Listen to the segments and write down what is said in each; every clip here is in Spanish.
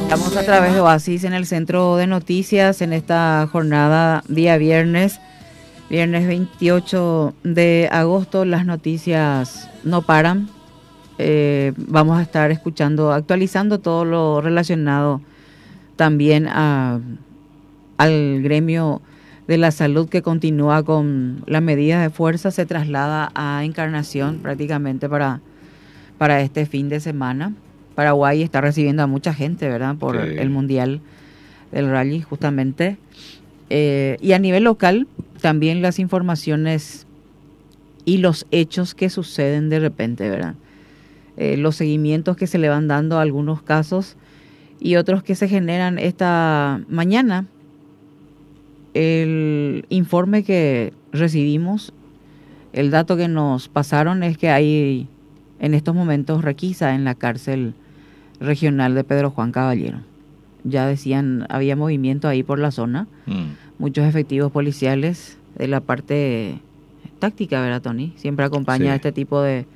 Estamos a través de Oasis en el centro de noticias en esta jornada día viernes 28 de agosto. Las noticias no paran. Vamos a estar escuchando, actualizando todo lo relacionado también al gremio de la salud, que continúa con las medidas de fuerza. Se traslada a Encarnación prácticamente para este fin de semana. Paraguay está recibiendo a mucha gente, ¿verdad? Por Sí. el Mundial del Rally, justamente. Y a nivel local, también las informaciones y los hechos que suceden de repente, ¿verdad? Los seguimientos que se le van dando a algunos casos y otros que se generan esta mañana. El informe que recibimos, el dato que nos pasaron es que hay en estos momentos requisa en la cárcel regional de Pedro Juan Caballero. Ya decían, había movimiento ahí por la zona, muchos efectivos policiales de la parte táctica, ¿verdad, Tony? Siempre acompaña Sí. este tipo de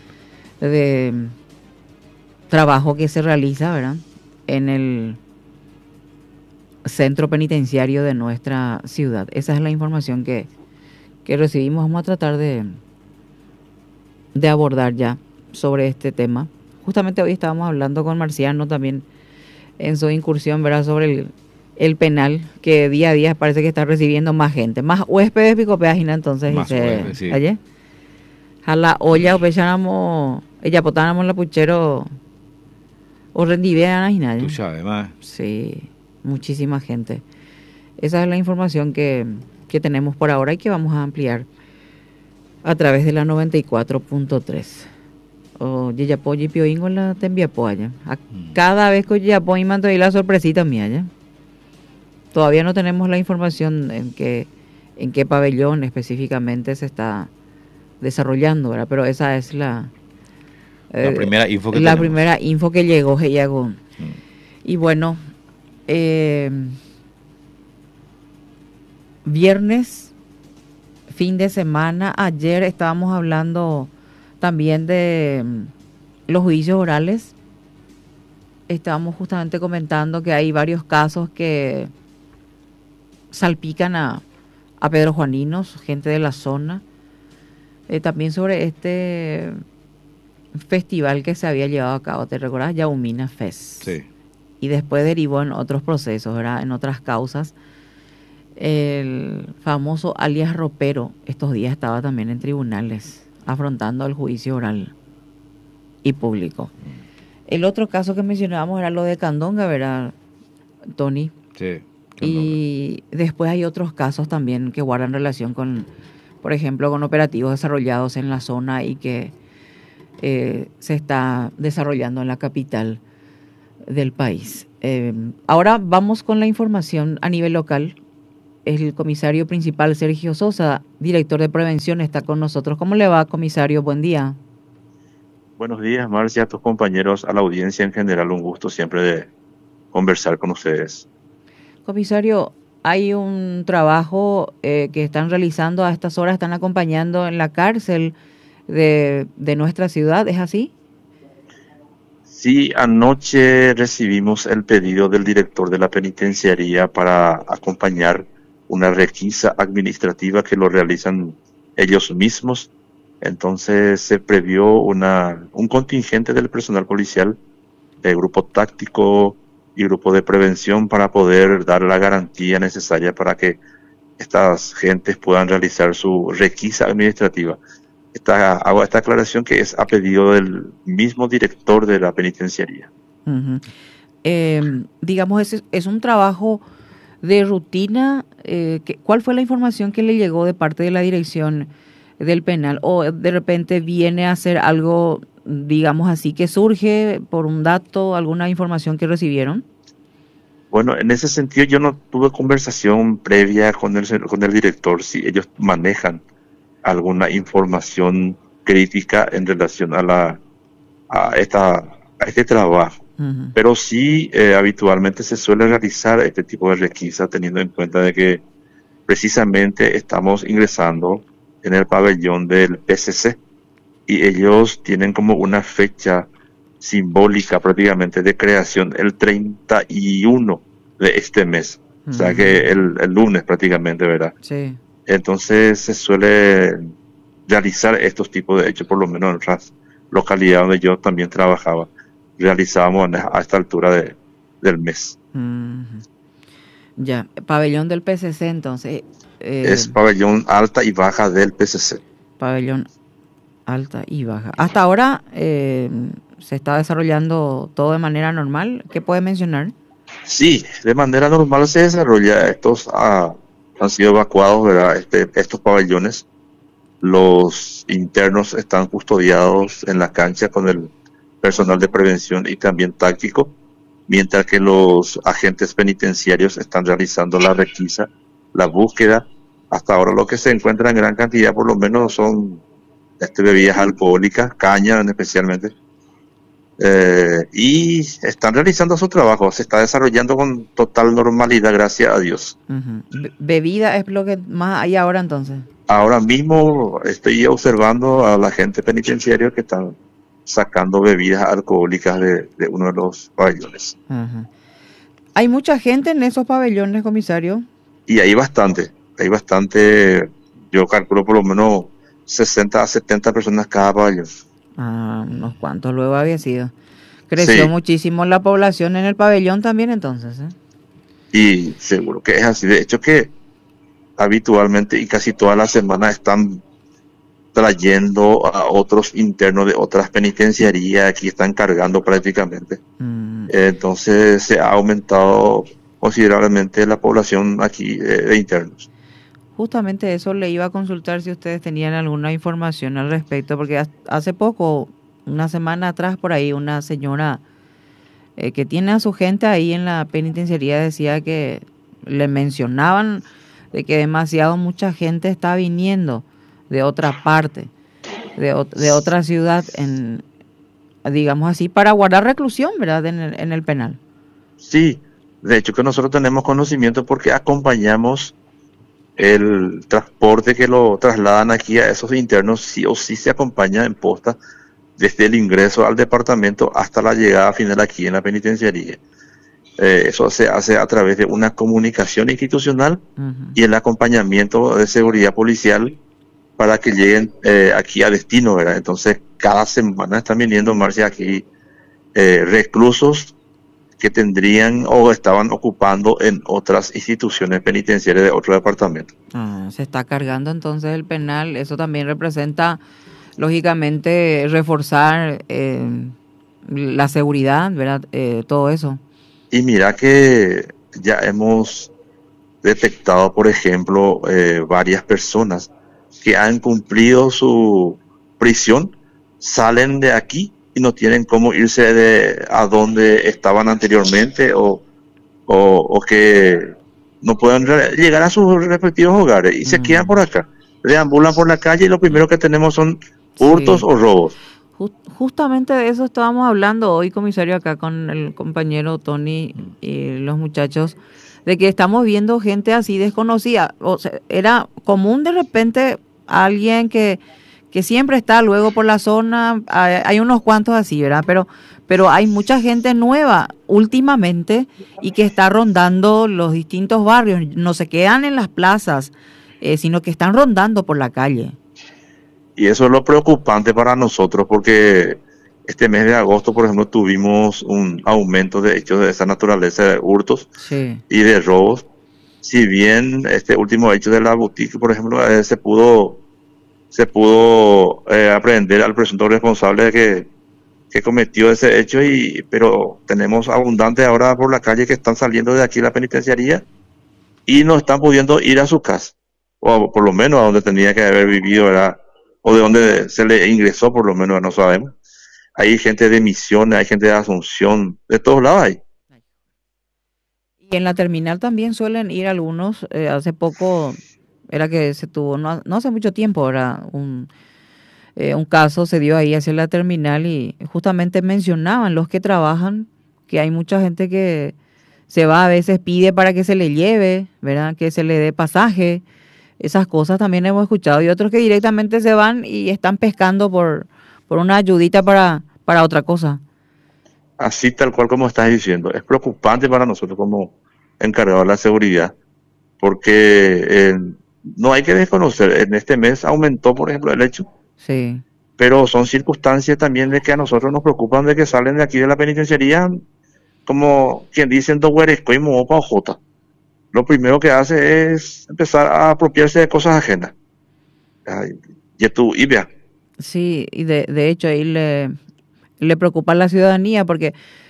trabajo que se realiza, ¿verdad? En el centro penitenciario de nuestra ciudad. Esa es la información que recibimos. Vamos a tratar de abordar ya sobre este tema. Justamente hoy estábamos hablando con Marciano también en su incursión, ¿verdad?, sobre el penal, que día a día parece que está recibiendo más gente, más huéspedes picopeagina. Entonces Más dice, huéspedes, sí. ayer a la olla o pecháramos, ella potáramos la puchero o rendivean a Tú sabes, más. Sí, muchísima gente. Esa es la información que tenemos por ahora y que vamos a ampliar a través de la 94.3. O Yeyapo y Pioingo la te envía allá. Cada vez que Yeyapo y mando ahí la sorpresita mía ya. Todavía no tenemos la información en qué pabellón específicamente se está desarrollando, ¿verdad? Pero esa es la primera info que la tenemos. primera info que llegó, Y bueno, viernes, fin de semana. Ayer estábamos hablando también de los juicios orales. Estábamos justamente comentando que hay varios casos que salpican a Pedro Juaninos, gente de la zona. También sobre este festival que se había llevado a cabo, ¿te recuerdas? Yaumina Fest. Sí. Y después derivó en otros procesos, ¿verdad? En otras causas. El famoso alias Ropero estos días estaba también en tribunales afrontando el juicio oral y público. El otro caso que mencionábamos era lo de Candonga, ¿verdad, Tony? Sí. Y después hay otros casos también que guardan relación con, por ejemplo, con operativos desarrollados en la zona y que se está desarrollando en la capital del país. Ahora vamos con la información a nivel local. El comisario principal Sergio Sosa, director de prevención, está con nosotros. ¿Cómo le va, comisario? Buen día. Buenos días, Marcia, a tus compañeros, a la audiencia en general. Un gusto siempre de conversar con ustedes. Comisario, hay un trabajo que están realizando a estas horas, están acompañando en la cárcel de nuestra ciudad, ¿es así? Sí, anoche recibimos el pedido del director de la penitenciaría para acompañar una requisa administrativa que lo realizan ellos mismos. Entonces se previó un contingente del personal policial, de grupo táctico y grupo de prevención, para poder dar la garantía necesaria para que estas gentes puedan realizar su requisa administrativa. Hago esta aclaración que es a pedido del mismo director de la penitenciaría. Uh-huh. Digamos, es un trabajo de rutina. ¿Cuál fue la información que le llegó de parte de la dirección del penal? ¿O de repente viene a hacer algo, digamos así, que surge por un dato, alguna información que recibieron? Bueno, en ese sentido yo no tuve conversación previa con el director si ellos manejan alguna información crítica en relación a este trabajo. Uh-huh. Pero sí, habitualmente se suele realizar este tipo de requisa teniendo en cuenta de que precisamente estamos ingresando en el pabellón del PCC y ellos tienen como una fecha simbólica prácticamente de creación el 31 de este mes. O sea que el lunes prácticamente, ¿verdad? Sí. Entonces se suele realizar estos tipos de hechos, por lo menos en otras localidades donde yo también trabajaba. Realizábamos a esta altura del mes. Ya, pabellón del PCC entonces. Es pabellón alta y baja del PCC. Pabellón alta y baja. Hasta ahora se está desarrollando todo de manera normal. ¿Qué puede mencionar? Sí, de manera normal se desarrolla. Estos han sido evacuados, ¿verdad? Estos pabellones. Los internos están custodiados en la cancha con el personal de prevención y también táctico, mientras que los agentes penitenciarios están realizando la requisa, la búsqueda. Hasta ahora lo que se encuentra en gran cantidad por lo menos son bebidas alcohólicas, caña especialmente, y están realizando su trabajo. Se está desarrollando con total normalidad, gracias a Dios. Bebida es lo que más hay ahora entonces. Ahora mismo estoy observando a la gente penitenciaria que están sacando bebidas alcohólicas de uno de los pabellones. ¿Hay mucha gente en esos pabellones, comisario? Y hay bastante, yo calculo por lo menos 60 a 70 personas cada pabellón. Unos cuantos luego había sido. Creció muchísimo la población en el pabellón también entonces, ¿eh? Y seguro que es así. De hecho que habitualmente y casi todas las semanas están trayendo a otros internos de otras penitenciarías, aquí están cargando prácticamente. Entonces se ha aumentado considerablemente la población aquí de internos. Justamente eso le iba a consultar si ustedes tenían alguna información al respecto, porque hace poco, una semana atrás por ahí, una señora que tiene a su gente ahí en la penitenciaría decía que le mencionaban de que mucha gente está viniendo de otra parte, de otra ciudad, digamos así, para guardar reclusión, ¿verdad? En el penal. Sí, de hecho que nosotros tenemos conocimiento porque acompañamos el transporte que lo trasladan aquí a esos internos. Sí o sí se acompaña en posta desde el ingreso al departamento hasta la llegada final aquí en la penitenciaría. Eso se hace a través de una comunicación institucional y el acompañamiento de seguridad policial para que lleguen aquí a destino, ¿verdad? Entonces cada semana están viniendo, Marcia, aquí reclusos que tendrían o estaban ocupando en otras instituciones penitenciarias de otro departamento. Se está cargando entonces el penal. Eso también representa, lógicamente, reforzar la seguridad, ¿verdad? Todo eso. Y mira que ya hemos detectado, por ejemplo, varias personas que han cumplido su prisión, salen de aquí y no tienen cómo irse a donde estaban anteriormente o que no pueden llegar a sus respectivos hogares y se quedan por acá, deambulan por la calle y lo primero que tenemos son hurtos o robos. Justamente de eso estábamos hablando hoy, comisario, acá con el compañero Tony y los muchachos, de que estamos viendo gente así desconocida. O sea, era común de repente alguien que siempre está luego por la zona, hay unos cuantos así, ¿verdad? Pero hay mucha gente nueva últimamente y que está rondando los distintos barrios, no se quedan en las plazas, sino que están rondando por la calle. Y eso es lo preocupante para nosotros porque este mes de agosto, por ejemplo, tuvimos un aumento de hechos de esa naturaleza de hurtos y de robos. Si bien este último hecho de la boutique, por ejemplo, se pudo aprehender al presunto responsable que cometió ese hecho, pero tenemos abundantes ahora por la calle que están saliendo de aquí la penitenciaría y no están pudiendo ir a su casa, o por lo menos a donde tenía que haber vivido, ¿verdad? O de donde se le ingresó, por lo menos no sabemos. Hay gente de Misiones, hay gente de Asunción, de todos lados hay. Y en la terminal también suelen ir algunos. Hace poco era que se tuvo, no hace mucho tiempo, era un caso se dio ahí hacia la terminal y justamente mencionaban los que trabajan que hay mucha gente que se va, a veces pide para que se le lleve, ¿verdad? Que se le dé pasaje. Esas cosas también hemos escuchado. Y otros que directamente se van y están pescando por una ayudita para otra cosa. así tal cual como estás diciendo. Es preocupante para nosotros como encargados de la seguridad, porque no hay que desconocer, en este mes aumentó, por ejemplo, el hecho, Sí. pero son circunstancias también de que a nosotros nos preocupan de que salen de aquí de la penitenciaría, como quien dice en Tohueresco y Moopa Ojota. Lo primero que hace es empezar a apropiarse de cosas ajenas. Ay, y tú, y vea. Sí, y de hecho ahí le preocupa a la ciudadanía porque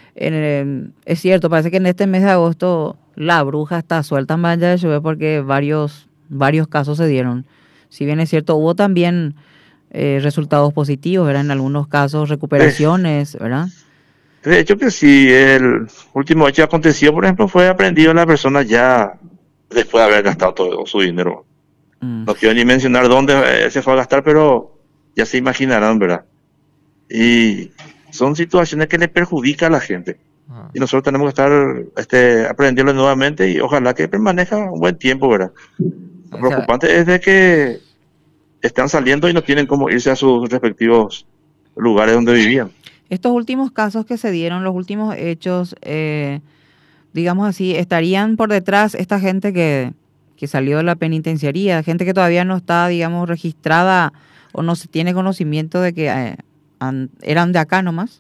es cierto, parece que en este mes de agosto la bruja está suelta en Valla de Llover porque varios casos se dieron. Si bien es cierto, hubo también resultados positivos, ¿verdad? En algunos casos recuperaciones, ¿verdad? De hecho que sí, el último hecho acontecido, por ejemplo, fue aprendido la persona ya después de haber gastado todo su dinero. Mm, No quiero ni mencionar dónde se fue a gastar, pero ya se imaginarán, ¿verdad? Y son situaciones que le perjudican a la gente. Y nosotros tenemos que estar aprendiendo nuevamente y ojalá que permanezca un buen tiempo, ¿verdad? Lo o sea, preocupante es de que están saliendo y no tienen cómo irse a sus respectivos lugares donde vivían. estos últimos casos que se dieron, los últimos hechos, digamos así, estarían por detrás esta gente que salió de la penitenciaría, gente que todavía no está, digamos, registrada o no se tiene conocimiento de que eran de acá nomás.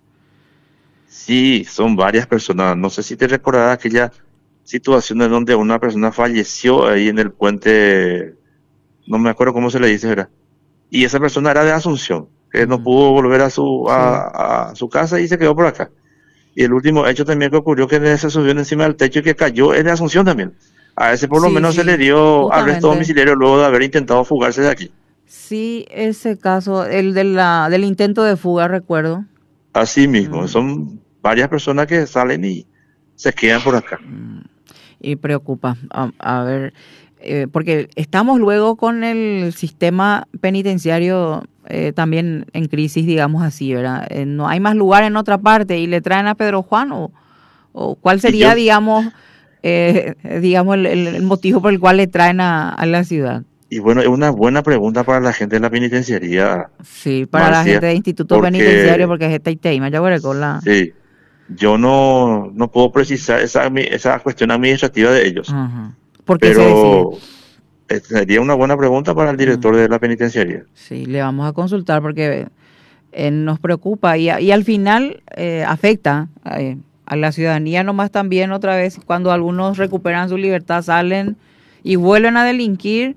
Sí, son varias personas. No sé si te recordarás aquella situación en donde una persona falleció ahí en el puente, no me acuerdo cómo se le dice, ¿verdad? Y esa persona era de Asunción, que no Mm, pudo volver a sí, a su casa y se quedó por acá. Y el último hecho también que ocurrió que se subió encima del techo y que cayó es de Asunción también. A ese por lo sí, menos se le sí, dio arresto justamente. domiciliario luego de haber intentado fugarse de aquí. Sí, ese caso, el del intento de fuga, recuerdo. Así mismo, Mm, son varias personas que salen y se quedan por acá. mm, y preocupa. A ver, porque estamos luego con el sistema penitenciario también en crisis, digamos así, ¿verdad? No hay más lugar en otra parte y le traen a Pedro Juan o cuál Y yo, sería, digamos el motivo por el cual le traen a la ciudad. y bueno, es una buena pregunta para la gente de la penitenciaría, Sí, para la gente Marcia, de instituto penitenciario, porque porque es esta y ya con la. sí, yo no puedo precisar esa cuestión administrativa de ellos, Ajá. ¿Por qué se decide? pero sería una buena pregunta para el director Mm, de la penitenciaría. sí, le vamos a consultar porque nos preocupa y al final afecta a la ciudadanía nomás también otra vez cuando algunos recuperan su libertad, salen y vuelven a delinquir,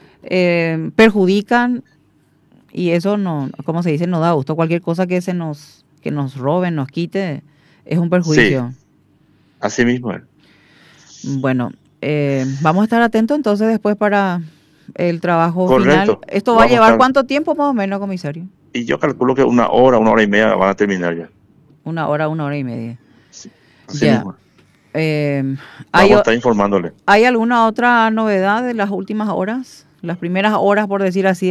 perjudican y eso no, como se dice, no da gusto. Cualquier cosa que nos roben, nos quite, es un Sí, perjuicio. así mismo es. Bueno, vamos a estar atentos entonces después para el trabajo final. Correcto, ¿Esto va a vamos a llevar estar. cuánto tiempo más o menos, comisario? Y yo calculo que una hora y media van a terminar ya. Una hora y media. Sí, así Ya. mismo. Eh, ¿hay, Vamos a o- estar informándole. ¿Hay alguna otra novedad de las últimas horas? Las primeras horas, por decir así,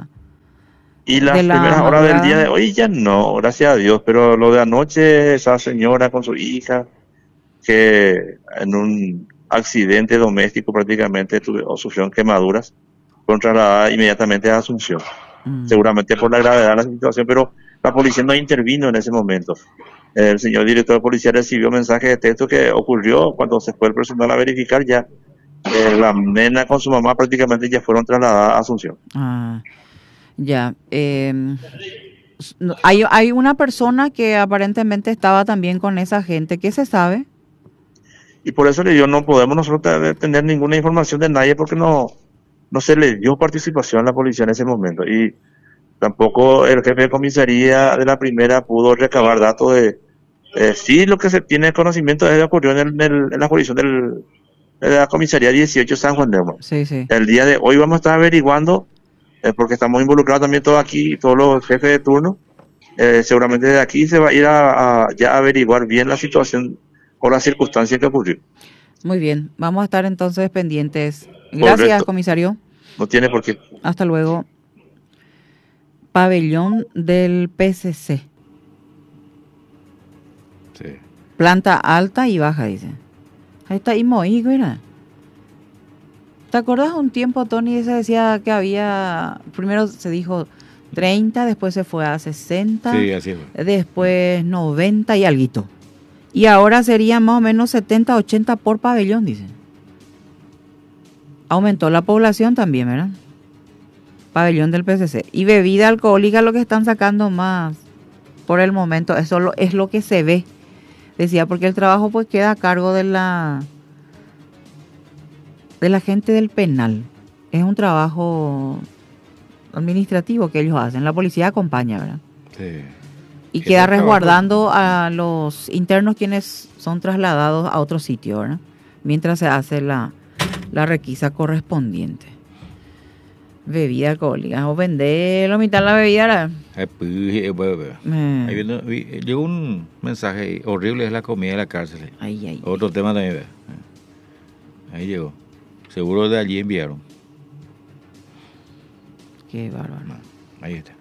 Y de las la primeras horas del día madrugada. de hoy ya no, gracias a Dios, pero lo de anoche, esa señora con su hija, que en un accidente doméstico prácticamente o sufrieron quemaduras, fueron trasladadas inmediatamente a Asunción, Mm. seguramente por la gravedad de la situación, pero la policía no intervino en ese momento. El señor director de policía recibió mensaje de texto que ocurrió cuando se fue el personal a verificar ya. La nena con su mamá prácticamente ya fueron trasladadas a Asunción. Ah, ya. Hay una persona que aparentemente estaba también con esa gente. ¿Qué se sabe? Y por eso le digo, no podemos nosotros tener ninguna información de nadie porque no se le dio participación a la policía en ese momento. Y tampoco el jefe de comisaría de la primera pudo recabar datos de... sí, lo que se tiene conocimiento es que ocurrió en la jurisdicción de la comisaría 18 San Juan de León. Sí, sí. El día de hoy vamos a estar averiguando, porque estamos involucrados también todos aquí, todos los jefes de turno. Seguramente de aquí se va a ir ya a averiguar bien la situación o las circunstancias que ocurrió. Muy bien. Vamos a estar entonces pendientes. Gracias, Correcto, comisario. no tiene por qué. Hasta luego. Pabellón del PCC. Sí. Planta alta y baja, dice. Ahí está Imoí, ¿verdad? ¿Te acordás un tiempo, Tony, se decía que había, primero se dijo 30, después se fue a 60, Sí, así es. después 90 y alguito? Y ahora sería más o menos 70, 80 por pabellón, dicen. Aumentó la población también, ¿verdad? Pabellón del PCC. Y bebida alcohólica lo que están sacando más por el momento. Eso es lo que se ve. Decía, porque el trabajo pues queda a cargo de la gente del penal. Es un trabajo administrativo que ellos hacen. La policía acompaña, ¿verdad? Sí. Y queda resguardando a los internos quienes son trasladados a otro sitio, ¿verdad? Mientras se hace la requisa correspondiente. Bebida alcohólica. O vender la mitad de la bebida. Ahí llegó un mensaje horrible, es la comida de la cárcel. Ay. Otro tema también. Ahí llegó. Seguro de allí enviaron. Qué bárbaro. Ahí está.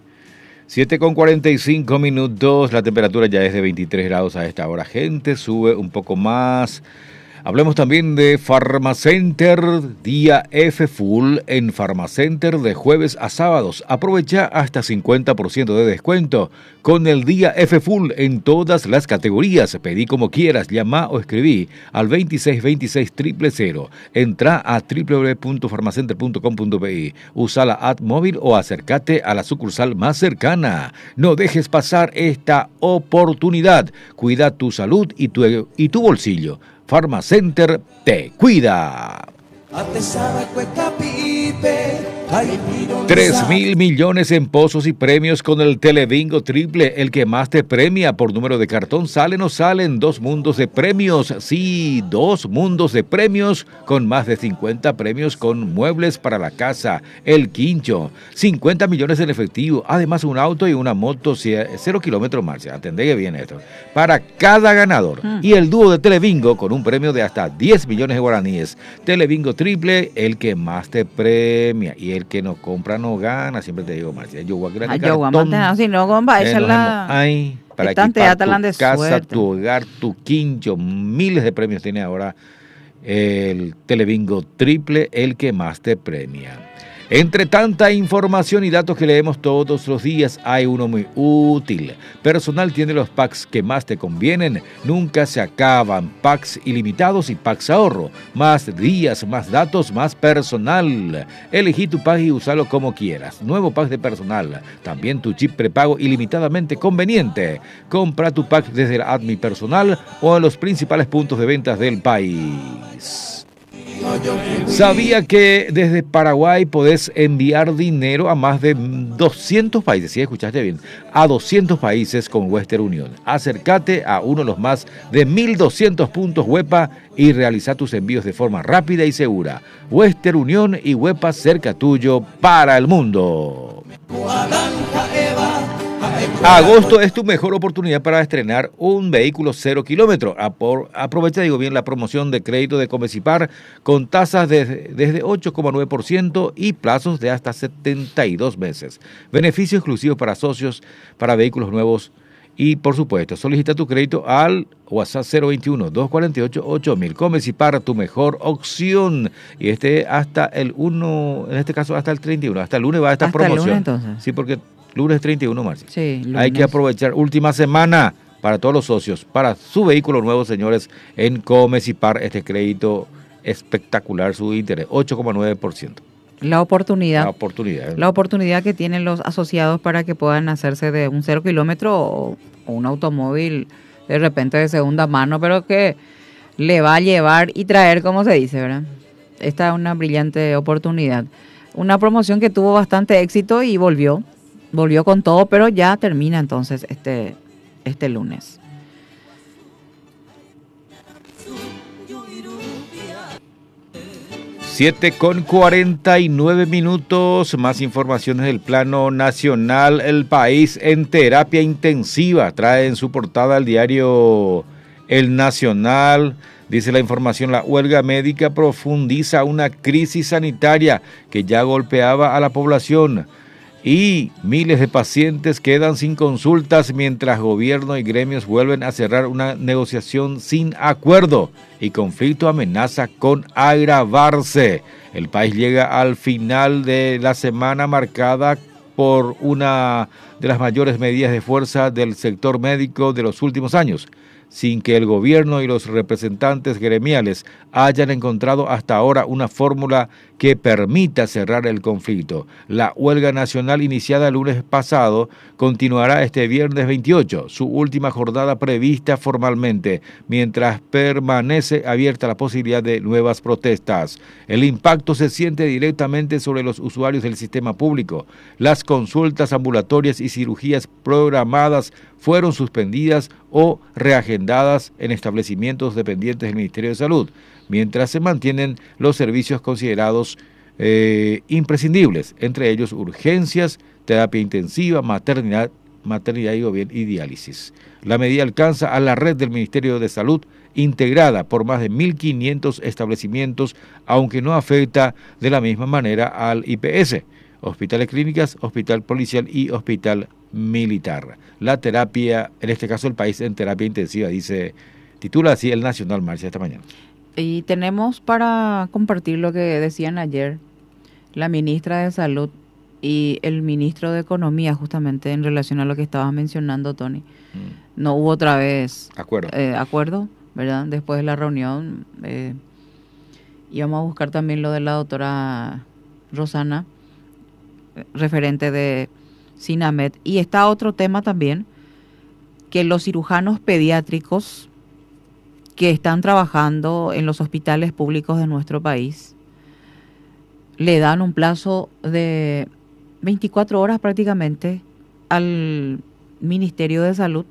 7:45, la temperatura ya es de 23 grados a esta hora. Gente, sube un poco más. Hablemos también de Pharmacenter, día F Full en Pharmacenter de jueves a sábados. Aprovecha hasta 50% de descuento con el día F Full en todas las categorías. Pedí como quieras, llama o escribí al 2626-000. Entra a www.farmacenter.com.pi. Usa la app móvil o acércate a la sucursal más cercana. No dejes pasar esta oportunidad. Cuida tu salud y tu bolsillo. Pharmacenter te cuida. 3.000 millones en pozos y premios con el Telebingo Triple, el que más te premia por número de cartón. ¿Salen o salen? 2 mundos de premios. Sí, 2 mundos de premios con más de 50 premios con muebles para la casa. El Quincho, 50 millones en efectivo. Además, un auto y una moto 0 kilómetros marcha. Atendé bien esto. Para cada ganador. Y el dúo de Telebingo con un premio de hasta 10 millones de guaraníes. Telebingo Triple, el que más te premia. Y el que no compra no gana. Siempre te digo, Marcia. Yo voy a crear cartón. Si no, compa, esa es la... Ay, para equipar tu casa, tu hogar, tu quincho. Miles de premios tiene ahora el Telebingo Triple, el que más te premia. Entre tanta información y datos que leemos todos los días, hay uno muy útil. Personal tiene los packs que más te convienen, nunca se acaban. Packs ilimitados y packs ahorro. Más días, más datos, más personal. Elegí tu pack y úsalo como quieras. Nuevo pack de personal. También tu chip prepago ilimitadamente conveniente. Compra tu pack desde la Admi Personal o en los principales puntos de ventas del país. ¿Sabía que desde Paraguay podés enviar dinero a más de 200 países? Sí, escuchaste bien, a 200 países con Western Union. Acércate a uno de los más de 1.200 puntos WEPA y realiza tus envíos de forma rápida y segura. Western Union y WEPA cerca tuyo para el mundo. Agosto es tu mejor oportunidad para estrenar un vehículo 0 kilómetros. Aprovecha, la promoción de crédito de Comecipar con tasas desde 8,9% y plazos de hasta 72 meses. Beneficio exclusivo para socios, para vehículos nuevos y, por supuesto, solicita tu crédito al WhatsApp 021-248-8000. Comecipar, tu mejor opción. Y hasta el 1, en este caso hasta el 31, hasta el lunes va esta promoción. ¿Hasta el lunes, entonces? Sí, porque... Lunes 31, Marcia. Sí, lunes. Hay que aprovechar última semana para todos los socios, para su vehículo nuevo, señores, en Comecipar, este crédito espectacular, su interés, 8,9%. La oportunidad que tienen los asociados para que puedan hacerse de un 0 kilómetro o un automóvil de repente de segunda mano, pero que le va a llevar y traer, como se dice, ¿verdad? Esta es una brillante oportunidad. Una promoción que tuvo bastante éxito y volvió con todo, pero ya termina entonces este lunes. Siete con 49 minutos, más informaciones del plano nacional. El país en terapia intensiva, trae en su portada el diario El Nacional. Dice la información, la huelga médica profundiza una crisis sanitaria que ya golpeaba a la población. Y miles de pacientes quedan sin consultas mientras gobierno y gremios vuelven a cerrar una negociación sin acuerdo y conflicto amenaza con agravarse. El país llega al final de la semana marcada por una de las mayores medidas de fuerza del sector médico de los últimos años. sin que el gobierno y los representantes gremiales hayan encontrado hasta ahora una fórmula que permita cerrar el conflicto. La huelga nacional iniciada el lunes pasado continuará este viernes 28, su última jornada prevista formalmente, mientras permanece abierta la posibilidad de nuevas protestas. El impacto se siente directamente sobre los usuarios del sistema público. Las consultas ambulatorias y cirugías programadas fueron suspendidas o reagendadas en establecimientos dependientes del Ministerio de Salud, mientras se mantienen los servicios considerados imprescindibles, entre ellos urgencias, terapia intensiva, maternidad y diálisis. La medida alcanza a la red del Ministerio de Salud, integrada por más de 1.500 establecimientos, aunque no afecta de la misma manera al IPS, hospitales clínicas, hospital policial y hospital militar. La terapia, en este caso el país en terapia intensiva, titula así el Nacional Marcha esta mañana. Y tenemos para compartir lo que decían ayer la ministra de Salud y el ministro de Economía, justamente en relación a lo que estabas mencionando, Tony. No hubo otra vez acuerdo, ¿verdad? Después de la reunión íbamos a buscar también lo de la doctora Rosana, referente de SINAMED. Y está otro tema también, que los cirujanos pediátricos que están trabajando en los hospitales públicos de nuestro país le dan un plazo de 24 horas prácticamente al Ministerio de Salud,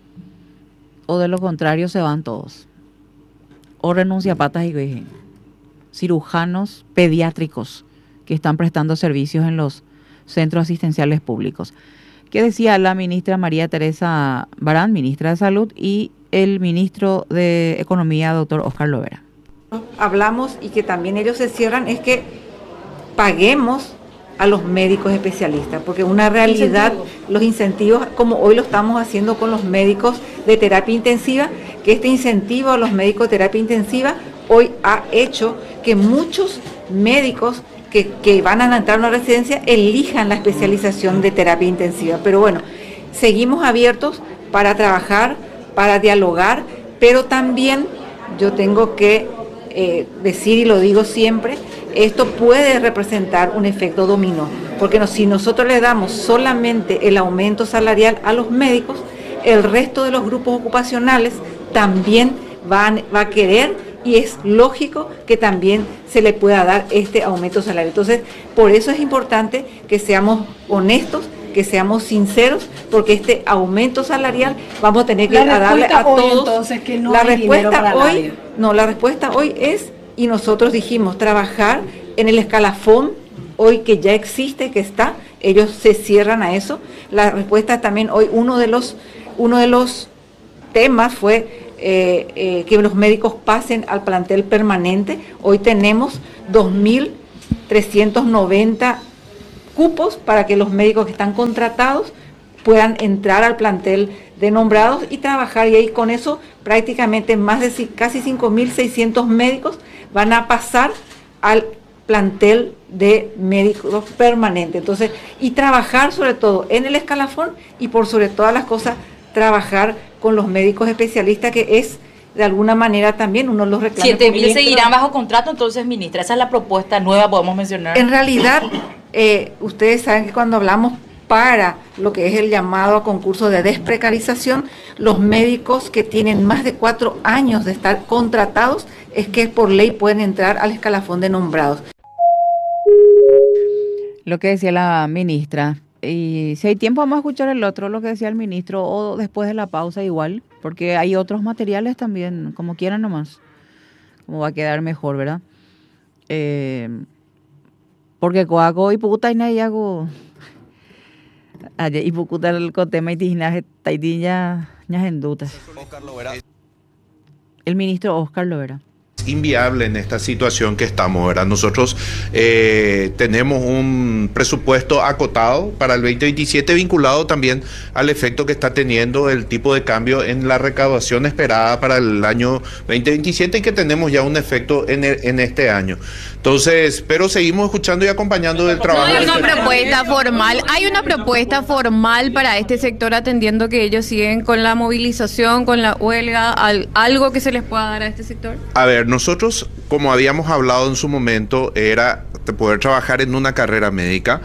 o de lo contrario se van todos, o renuncia patas y vejen. Cirujanos pediátricos que están prestando servicios en los centros asistenciales públicos. ¿Qué decía la ministra María Teresa Barán, ministra de Salud, y el ministro de Economía, doctor Óscar Lovera? Hablamos, y que también ellos se cierran, es que paguemos a los médicos especialistas, porque una realidad, los incentivos, como hoy lo estamos haciendo con los médicos de terapia intensiva, que este incentivo a los médicos de terapia intensiva hoy ha hecho que muchos médicos que van a entrar a una residencia elijan la especialización de terapia intensiva. Pero bueno, seguimos abiertos para trabajar, para dialogar, pero también yo tengo que decir, y lo digo siempre, esto puede representar un efecto dominó, porque si nosotros le damos solamente el aumento salarial a los médicos, el resto de los grupos ocupacionales también va a querer, y es lógico que también se le pueda dar este aumento salarial. Entonces, por eso es importante que seamos honestos, que seamos sinceros, porque este aumento salarial vamos a tener que darle a todos. Entonces, que no la hay respuesta hoy, nadie. No, la respuesta hoy es, y nosotros dijimos, trabajar en el escalafón hoy que ya existe, que está, ellos se cierran a eso. La respuesta también hoy, uno de los temas fue que los médicos pasen al plantel permanente. Hoy tenemos 2.390 cupos para que los médicos que están contratados puedan entrar al plantel de nombrados y trabajar, y ahí con eso prácticamente más de casi 5.600 médicos van a pasar al plantel de médicos permanente. Entonces, y trabajar sobre todo en el escalafón, y por sobre todas las cosas trabajar con los médicos especialistas, que es de alguna manera también uno de los reclamos. 7.000 seguirán bajo contrato, entonces, ministra, esa es la propuesta nueva, podemos mencionar. En realidad, ustedes saben que cuando hablamos para lo que es el llamado a concurso de desprecarización, los médicos que tienen más de 4 años de estar contratados, es que por ley pueden entrar al escalafón de nombrados. Lo que decía la ministra. Y si hay tiempo vamos a escuchar el otro, lo que decía el ministro, o después de la pausa igual, porque hay otros materiales también, como quieran nomás, como va a quedar mejor, ¿verdad? Porque coago y puta y nayago y pucuta el tema y tijinaje taidilla ñajendutas. El ministro Óscar Lovera. inviable en esta situación que estamos, ¿verdad? Nosotros tenemos un presupuesto acotado para el 2027 vinculado también al efecto que está teniendo el tipo de cambio en la recaudación esperada para el año 2027 y que tenemos ya un efecto en este año. Entonces, pero seguimos escuchando y acompañando del trabajo. No hay una propuesta formal. ¿Hay una propuesta formal para este sector atendiendo que ellos siguen con la movilización, con la huelga, algo que se les pueda dar a este sector? A ver, nosotros, como habíamos hablado en su momento, era poder trabajar en una carrera médica.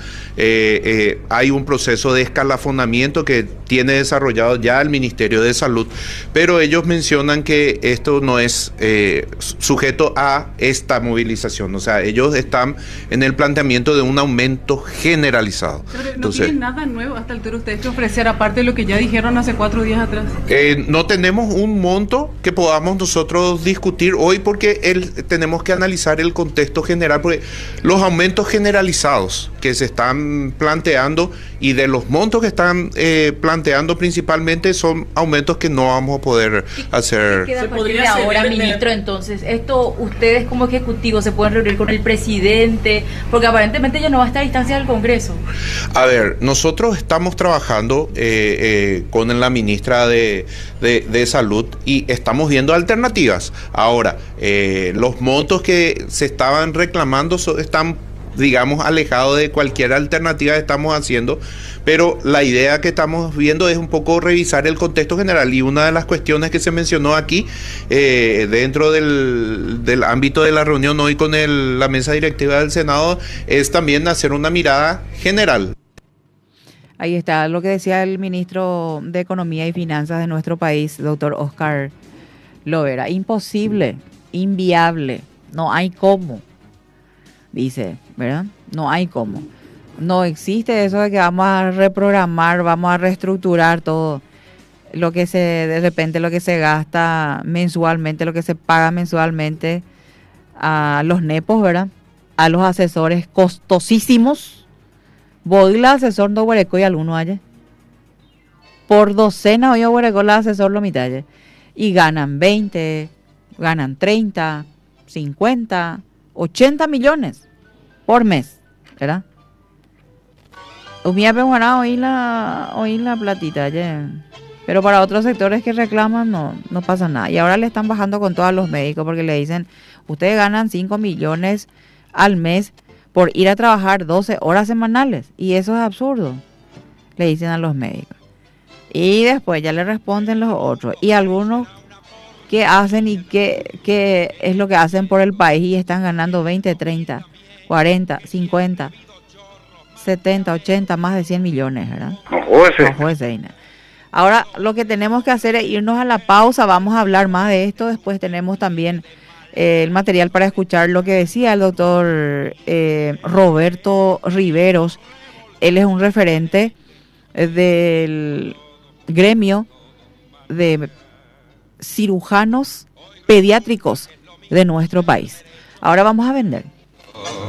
Hay un proceso de escalafonamiento que tiene desarrollado ya el Ministerio de Salud, pero ellos mencionan que esto no es sujeto a esta movilización. O sea, ellos están en el planteamiento de un aumento generalizado. Pero no tienen nada nuevo hasta el altura ustedes que ofrecer, aparte de lo que ya dijeron hace 4 días atrás. No tenemos un monto que podamos nosotros discutir hoy porque tenemos que analizar el contexto general, porque los aumentos generalizados que se están planteando y de los montos que están planteando principalmente son aumentos que no vamos a poder hacer. ¿Qué queda a partir de ahora, ministro? Entonces, esto ustedes como ejecutivos se pueden reunir con el presidente, porque aparentemente ya no va a estar a instancia del Congreso. A ver, nosotros estamos trabajando con la ministra de Salud y estamos viendo alternativas. Ahora, los montos que se estaban reclamando están, digamos, alejados de cualquier alternativa que estamos haciendo, pero la idea que estamos viendo es un poco revisar el contexto general, y una de las cuestiones que se mencionó aquí dentro del ámbito de la reunión hoy con la mesa directiva del Senado es también hacer una mirada general. Ahí está lo que decía el ministro de Economía y Finanzas de nuestro país, doctor Oscar Lovera. Imposible, inviable, no hay cómo, dice, ¿verdad? No hay cómo. No existe eso de que vamos a reprogramar, vamos a reestructurar todo lo que de repente lo que se gasta mensualmente, lo que se paga mensualmente a los nepos, ¿verdad? A los asesores costosísimos. Bodila asesor no huereco y alguno ayer. Por docena hoy huereco la asesor lo mitad ayer. Y ganan 20, ganan 30, 50, 80 millones por mes, ¿verdad? Humía pejuana oí la platita ayer. Pero para otros sectores que reclaman no pasa nada. Y ahora le están bajando con todos los médicos porque le dicen, ustedes ganan 5 millones al mes por ir a trabajar 12 horas semanales. Y eso es absurdo, le dicen a los médicos. Y después ya le responden los otros. Y algunos que hacen y qué es lo que hacen por el país y están ganando 20, 30, 40, 50, 70, 80, más de 100 millones, ¿verdad? Ahora lo que tenemos que hacer es irnos a la pausa. Vamos a hablar más de esto. Después tenemos también el material para escuchar lo que decía el doctor Roberto Riveros. Él es un referente del gremio de cirujanos pediátricos de nuestro país. Ahora vamos a vender.